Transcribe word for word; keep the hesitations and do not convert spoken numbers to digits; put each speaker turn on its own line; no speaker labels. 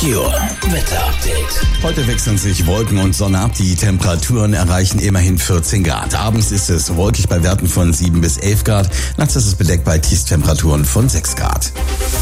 Meteor Wetter Update.
Heute wechseln sich Wolken und Sonne ab. Die Temperaturen erreichen immerhin vierzehn Grad. Abends ist es wolkig bei Werten von sieben bis elf Grad. Nachts ist es bedeckt bei Tiefstemperaturen von sechs Grad.